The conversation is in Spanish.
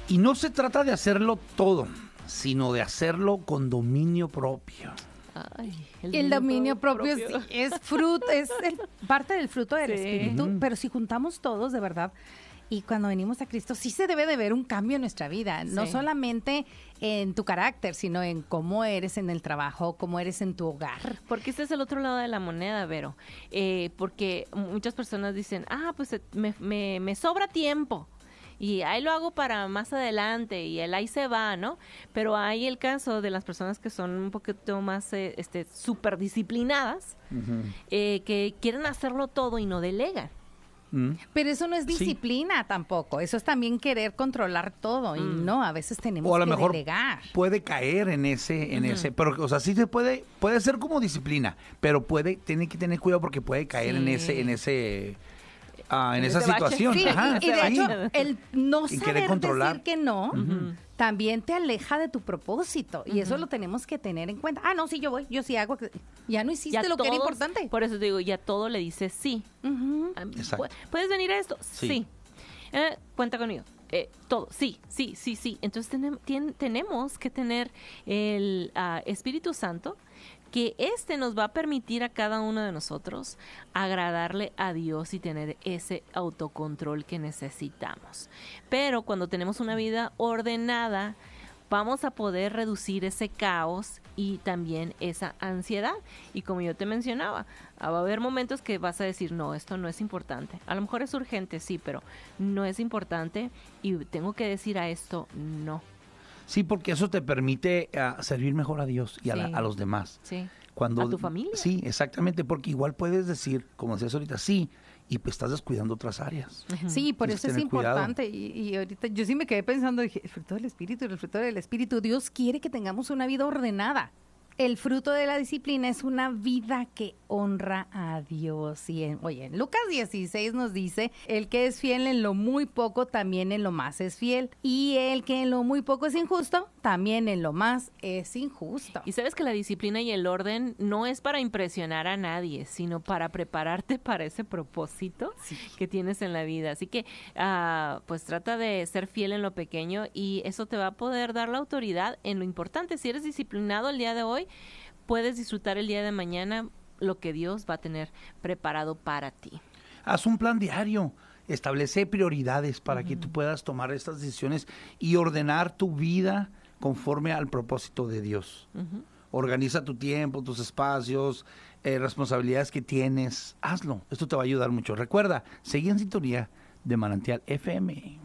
Y no se trata de hacerlo todo, sino de hacerlo con dominio propio. Ay, El dominio propio sí, es fruto, parte del fruto del Espíritu, pero si juntamos todos, de verdad, y cuando venimos a Cristo, sí se debe de ver un cambio en nuestra vida, no solamente en tu carácter, sino en cómo eres en el trabajo, cómo eres en tu hogar. Porque este es el otro lado de la moneda, Vero. Porque muchas personas dicen, pues me sobra tiempo. Y ahí lo hago para más adelante y él ahí se va, ¿no? Pero hay el caso de las personas que son un poquito más súper disciplinadas, que quieren hacerlo todo y no delegan. Pero eso no es disciplina tampoco, eso es también querer controlar todo y no, a veces tenemos o a lo que mejor delegar. puede caer en ese, pero o sea, sí se puede ser como disciplina, pero tiene que tener cuidado porque puede caer en esa situación. Sí, Ajá, y de hecho, el no Y saber querer controlar. decir que no, también te aleja de tu propósito. Y eso lo tenemos que tener en cuenta. No, sí, yo voy, yo sí hago. Ya no hiciste Ya lo que era todos, importante. Por eso te digo, ya todo le dice sí. Exacto. ¿Puedes venir a esto? Sí. Sí. Cuenta conmigo. Todo, sí. Entonces tenemos que tener el Espíritu Santo, que nos va a permitir a cada uno de nosotros agradarle a Dios y tener ese autocontrol que necesitamos. Pero cuando tenemos una vida ordenada, vamos a poder reducir ese caos y también esa ansiedad. Y como yo te mencionaba, va a haber momentos que vas a decir, no, esto no es importante. A lo mejor es urgente, sí, pero no es importante y tengo que decir a esto no. Sí, porque eso te permite servir mejor a Dios y a los demás. Sí. Cuando, a tu familia. Sí, exactamente, porque igual puedes decir, como decías ahorita, sí, y pues estás descuidando otras áreas. Sí, por Tienes eso que es tener cuidado. importante. Y ahorita yo sí me quedé pensando, dije, el fruto del Espíritu. Dios quiere que tengamos una vida ordenada. El fruto de la disciplina es una vida que honra a Dios. Y en Lucas 16 nos dice, el que es fiel en lo muy poco, también en lo más es fiel. Y el que en lo muy poco es injusto, también en lo más es injusto. Y sabes que la disciplina y el orden no es para impresionar a nadie, sino para prepararte para ese propósito que tienes en la vida. Así que, pues trata de ser fiel en lo pequeño y eso te va a poder dar la autoridad en lo importante. Si eres disciplinado el día de hoy, puedes disfrutar el día de mañana lo que Dios va a tener preparado para ti. Haz un plan diario, establece prioridades para que tú puedas tomar estas decisiones y ordenar tu vida conforme al propósito de Dios. Organiza tu tiempo, tus espacios, responsabilidades que tienes. Hazlo, esto te va a ayudar mucho. Recuerda, sigue en sintonía de Manantial FM.